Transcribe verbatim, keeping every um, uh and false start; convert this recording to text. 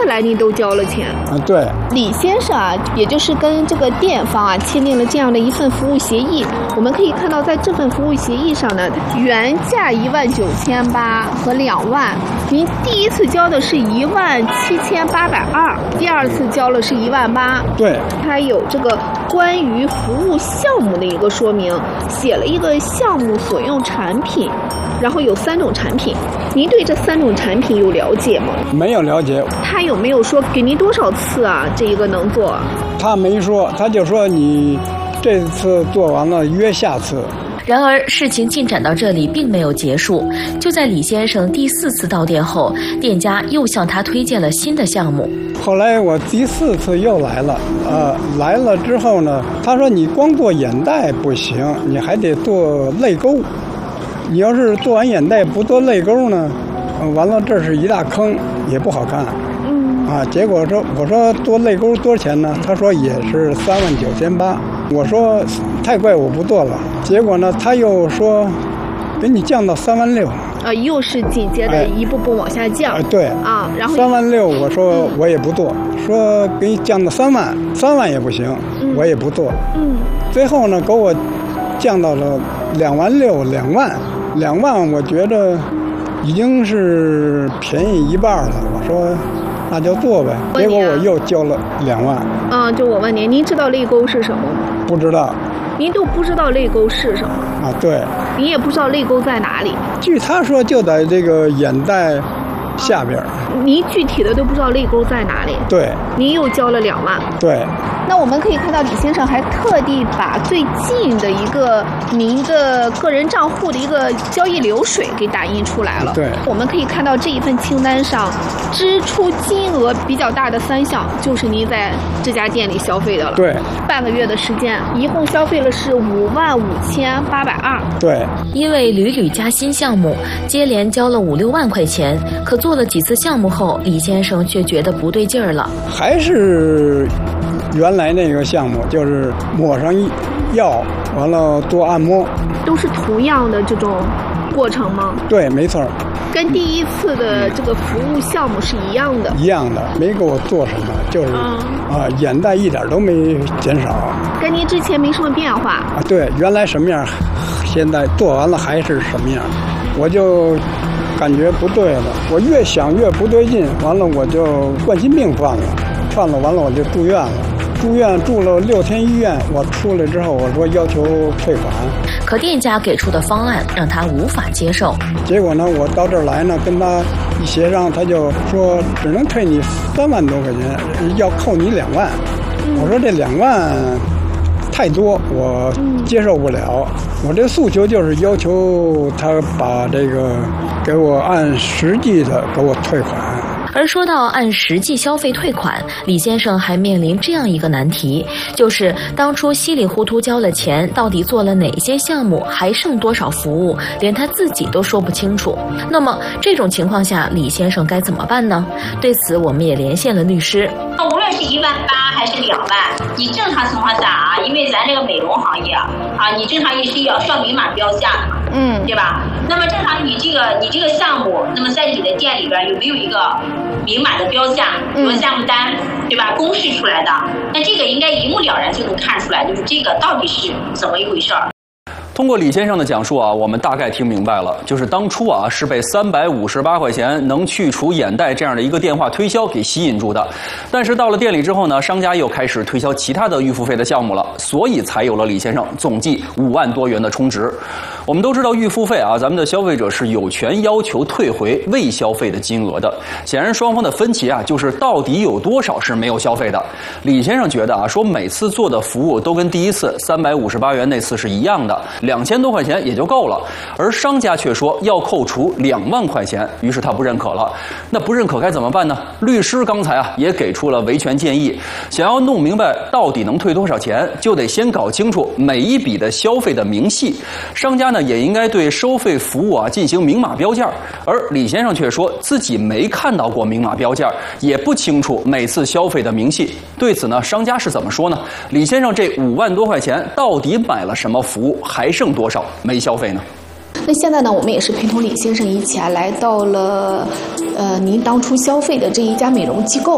来您都交了钱啊？对， 李先生啊，也就是跟这个店方啊签订了这样的一份服务协议。我们可以看到，在这份服务协议上呢，原价一万九千八和两万，您第一次交的是一万七千八百二，第二次交了是一万八。 对， 它有这个关于服务项目的一个说明，写了一个项目所用产品，然后有三种产品。您对这三种产品有了解吗？ 没有了解。 他有没有说给您多少次啊？这一个能做？ 他没说，他就说你这次做完了约下次。 然而事情进展到这里并没有结束，就在李先生第四次到店后，店家又向他推荐了新的项目。 后来我第四次又来了，呃，来了之后呢，他说你光做眼袋不行，你还得做泪沟。你要是做完眼袋不做泪沟呢，呃、完了这是一大坑，也不好看。 嗯啊，结果说我说做泪沟多少钱呢？他说也是三万九千八。我说太贵，我不做了。结果呢，他又说给你降到三万六。 啊，又是紧接着一步步往下降。 哎，对啊，然后三万六，我说我也不做，说给你降到三万，三万也不行， 嗯、 我也不做。 嗯， 最后呢，给我降到了两万六，两万，两万，我觉得已经是便宜一半了。我说那就做呗。结果我又交了两万。 嗯，就我问您，您知道泪沟是什么吗？ 不知道。 您都不知道泪沟是什么啊？对。 您也不知道泪沟在哪里？ 据他说，就在这个眼袋下边。 您具体的都不知道泪沟在哪里？ 对。 您又交了两万。 对。 那我们可以看到，李先生还特地把最近的一个您的个人账户的一个交易流水给打印出来了。 对。 我们可以看到这一份清单上，支出金额比较大的三项，就是您在这家店里消费的了。 对。 半个月的时间，一共消费了是五万五千八百二。 对。 因为屡屡加新项目，接连交了五六万块钱，可做了几次项目后，李先生却觉得不对劲儿了。 还是原来那个项目，就是抹上药，完了做按摩， 都是同样的这种过程吗？ 对，没错。 跟第一次的这个服务项目是一样的。 一样的，没给我做什么，就是啊、嗯呃，眼袋一点都没减少。 跟您之前没什么变化。 啊，对，原来什么样，现在做完了还是什么样，我就感觉不对了。我越想越不对劲，完了我就冠心病犯了，犯了完了我就住院了。住院住了六天医院，我出来之后我说要求退款， 可店家给出的方案让他无法接受。 结果呢，我到这儿来呢，跟他一协商，他就说只能退你三万多块钱，要扣你两万。我说这两万太多，我接受不了。我这诉求就是要求他把这个给我按实际的给我退款。 而说到按实际消费退款，李先生还面临这样一个难题，就是当初稀里糊涂交了钱，到底做了哪些项目，还剩多少服务，连他自己都说不清楚。那么这种情况下，李先生该怎么办呢？对此我们也连线了律师。 无论是一万八还是两万，你正常情况下啊，因为咱这个美容行业啊，你正常也是要需要明码标价的， 嗯， 对吧？那么正常你这个你这个项目，那么在你的店里边有没有一个明码的标价，比如项目单，对吧？公示出来的，那这个应该一目了然就能看出来，就是这个到底是怎么一回事儿。 通过李先生的讲述啊，我们大概听明白了，就是当初啊是被三百五十八块钱能去除眼袋这样的一个电话推销给吸引住的，但是到了店里之后呢，商家又开始推销其他的预付费的项目了，所以才有了李先生总计五万多元的充值。我们都知道预付费啊，咱们的消费者是有权要求退回未消费的金额的。显然双方的分歧啊，就是到底有多少是没有消费的。李先生觉得啊，说每次做的服务都跟第一次三百五十八元那次是一样的。两千多块钱也就够了，而商家却说要扣除两万块钱，于是他不认可了。那不认可该怎么办呢？律师刚才啊也给出了维权建议，想要弄明白到底能退多少钱，就得先搞清楚每一笔的消费的明细。商家呢也应该对收费服务啊进行明码标价，而李先生却说自己没看到过明码标价，也不清楚每次消费的明细。对此呢，商家是怎么说呢？李先生这五万多块钱到底买了什么服务，还剩多少没消费呢？ 那现在呢，我们也是陪同李先生一起啊，来到了呃您当初消费的这一家美容机构。